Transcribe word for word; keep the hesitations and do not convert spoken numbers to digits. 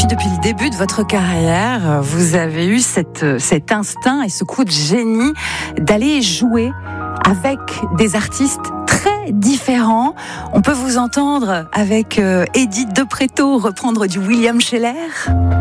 depuis le début de votre carrière, vous avez eu cette, cet instinct et ce coup de génie d'aller jouer avec des artistes très différents. On peut vous entendre avec euh, Edith de Pretto reprendre du William Sheller.